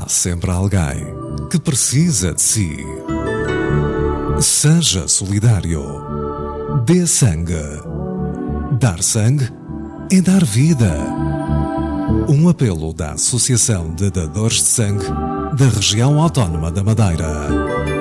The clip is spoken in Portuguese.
sempre alguém que precisa de si. Seja solidário. Dê sangue. Dar sangue é dar vida. Um apelo da Associação de Dadores de Sangue da Região Autónoma da Madeira.